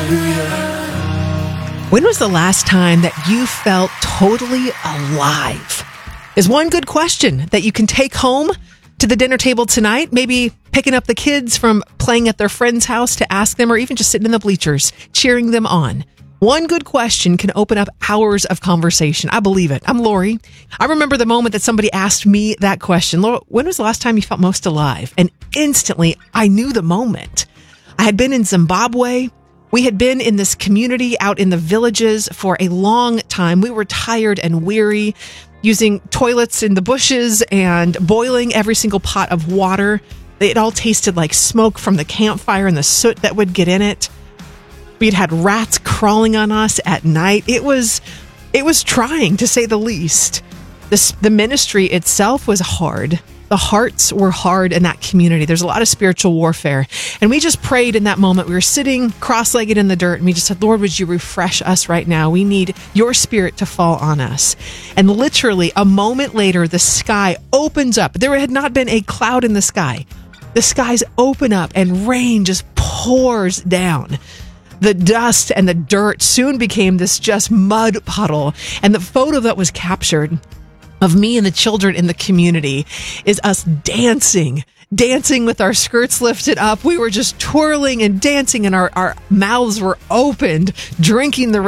When was the last time that you felt totally alive? Is one good question that you can take home to the dinner table tonight. Maybe picking up the kids from playing at their friend's house to ask them, or even just sitting in the bleachers, cheering them on. One good question can open up hours of conversation. I believe it. I'm Lori. I remember the moment that somebody asked me that question. Laura, when was the last time you felt most alive? And instantly, I knew the moment. I had been in Zimbabwe. We had been in this community out in the villages for a long time. We were tired and weary, using toilets in the bushes and boiling every single pot of water. It all tasted like smoke from the campfire and the soot that would get in it. We'd had rats crawling on us at night. It was trying, to say the least. The ministry itself was hard. The hearts were hard in that community. There's a lot of spiritual warfare. And we just prayed in that moment. We were sitting cross-legged in the dirt, and we just said, Lord, would you refresh us right now? We need your spirit to fall on us. And literally a moment later, the sky opens up. There had not been a cloud in the sky. The skies open up and rain just pours down. The dust and the dirt soon became this just mud puddle. And the photo that was captured of me and the children in the community is us dancing with our skirts lifted up. We were just twirling and dancing, and our mouths were opened, drinking the